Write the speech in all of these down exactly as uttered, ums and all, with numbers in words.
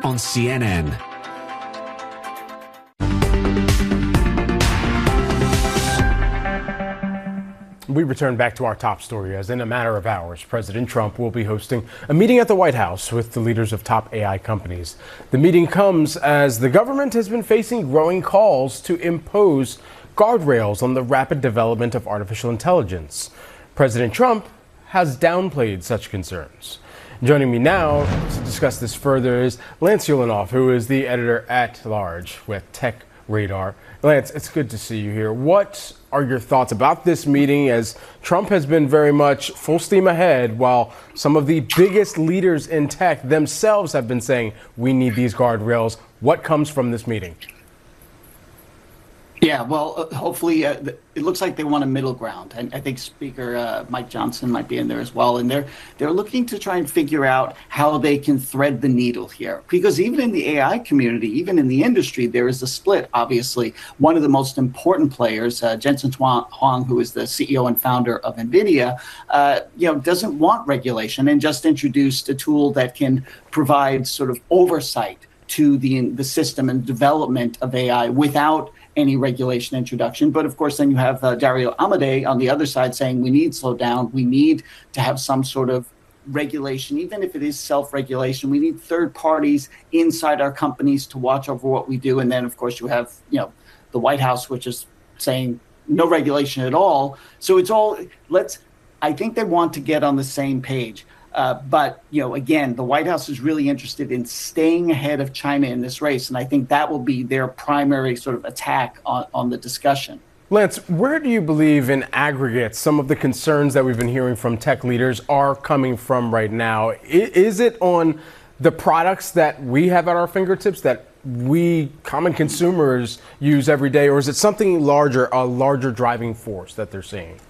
on C N N. We return back to our top story as in a matter of hours, President Trump will be hosting a meeting at the White House with the leaders of top A I companies. The meeting comes as the government has been facing growing calls to impose guardrails on the rapid development of artificial intelligence. President Trump has downplayed such concerns. Joining me now to discuss this further is Lance Ulanoff, who is the editor at large with Tech Radar. Lance, it's good to see you here. What are your thoughts about this meeting, as Trump has been very much full steam ahead while some of the biggest leaders in tech themselves have been saying we need these guardrails? What comes from this meeting? Yeah, well, uh, hopefully uh, it looks like they want a middle ground. And I think Speaker uh, Mike Johnson might be in there as well. And they're they're looking to try and figure out how they can thread the needle here. Because even in the A I community, even in the industry, there is a split, obviously. One of the most important players, uh, Jensen Huang, who is the C E O and founder of NVIDIA, uh, you know, doesn't want regulation and just introduced a tool that can provide sort of oversight to the the system and development of A I without any regulation introduction. But of course, then you have uh, Dario Amodei on the other side saying we need slow down. We need to have some sort of regulation, even if it is self-regulation. We need third parties inside our companies to watch over what we do. And then, of course, you have, you know, the White House, which is saying no regulation at all. So it's all, let's, I think they want to get on the same page. Uh, but, you know, again, the White House is really interested in staying ahead of China in this race. And I think that will be their primary sort of attack on, on the discussion. Lance, where do you believe in aggregate some of the concerns that we've been hearing from tech leaders are coming from right now? Is it on the products that we have at our fingertips that we common consumers use every day, or is it something larger, a larger driving force that they're seeing?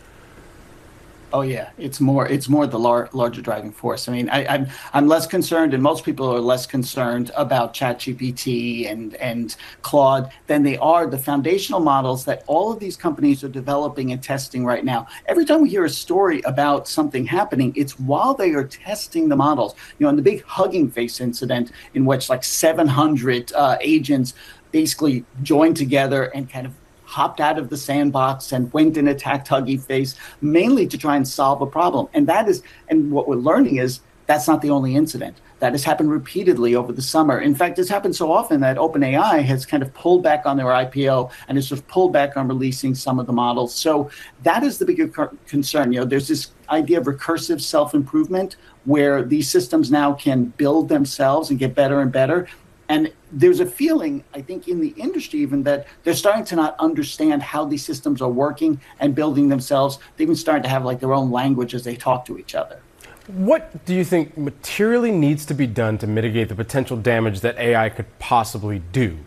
Oh yeah, it's more. It's more the lar- larger driving force. I mean, I, I'm I'm less concerned, and most people are less concerned about ChatGPT and and Claude than they are the foundational models that all of these companies are developing and testing right now. Every time we hear a story about something happening, it's while they are testing the models. You know, in the big Hugging Face incident, in which like seven hundred uh, agents basically joined together and kind of hopped out of the sandbox and went and attacked Hugging Face, mainly to try and solve a problem. And that is, and what we're learning is that's not the only incident. That has happened repeatedly over the summer. In fact, it's happened so often that OpenAI has kind of pulled back on their I P O and has sort of pulled back on releasing some of the models. So that is the bigger concern. You know, there's this idea of recursive self-improvement where these systems now can build themselves and get better and better. And there's a feeling, I think, in the industry even that they're starting to not understand how these systems are working and building themselves. They've even starting to have like their own language as they talk to each other. What do you think materially needs to be done to mitigate the potential damage that A I could possibly do?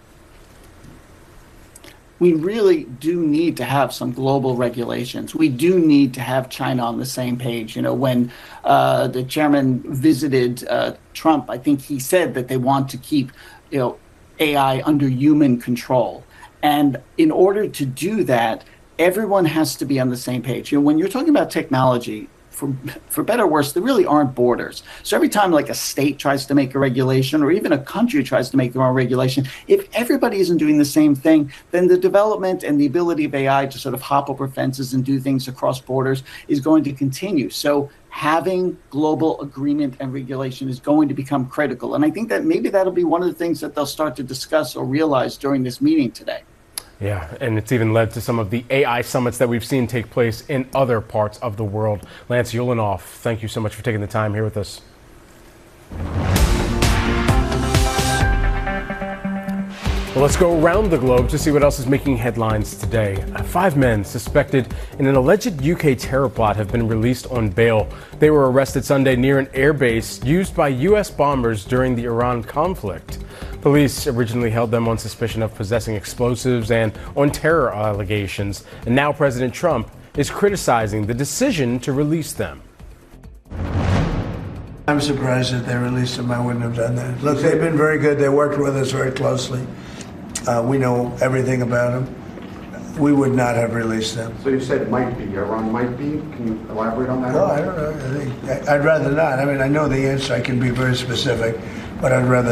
We really do need to have some global regulations. We do need to have China on the same page. You know, when uh, the chairman visited uh, Trump, I think he said that they want to keep, you know, A I under human control. And in order to do that, everyone has to be on the same page. You know, when you're talking about technology, For, for better or worse, there really aren't borders. So every time like a state tries to make a regulation or even a country tries to make their own regulation, if everybody isn't doing the same thing, then the development and the ability of A I to sort of hop over fences and do things across borders is going to continue. So having global agreement and regulation is going to become critical. And I think that maybe that'll be one of the things that they'll start to discuss or realize during this meeting today. Yeah, and it's even led to some of the A I summits that we've seen take place in other parts of the world. Lance Ulanoff, thank you so much for taking the time here with us. Well, let's go around the globe to see what else is making headlines today. Five men suspected in an alleged U K terror plot have been released on bail. They were arrested Sunday near an airbase used by U S bombers during the Iran conflict. Police originally held them on suspicion of possessing explosives and on terror allegations. And now President Trump is criticizing the decision to release them. I'm surprised that they released them. I wouldn't have done that. Look, they've been very good. They worked with us very closely. Uh, we know everything about them. We would not have released them. So you said it might be, Iran might be. Can you elaborate on that? No, I don't know. I think I'd rather not. I mean, I know the answer. I can be very specific, but I'd rather